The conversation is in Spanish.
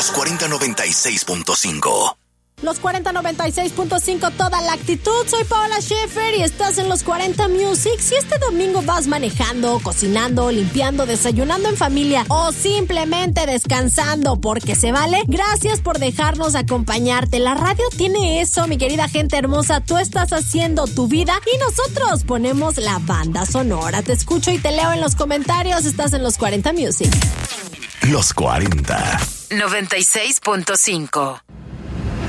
Los 4096.5. Los 4096.5, toda la actitud. Soy Paola Schaefer y estás en Los 40 Music. Si este domingo vas manejando, cocinando, limpiando, desayunando en familia o simplemente descansando porque se vale, gracias por dejarnos acompañarte. La radio tiene eso, mi querida gente hermosa. Tú estás haciendo tu vida y nosotros ponemos la banda sonora. Te escucho y te leo en los comentarios. Estás en Los 40 Music. Los 40. 96.5.